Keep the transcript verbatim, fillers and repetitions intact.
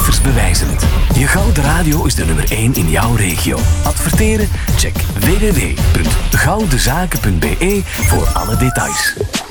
cijfers bewijzen het. Je Gouden Radio is de nummer één in jouw regio. Adverteren? Check w w w punt goudenzaken punt b e voor alle details.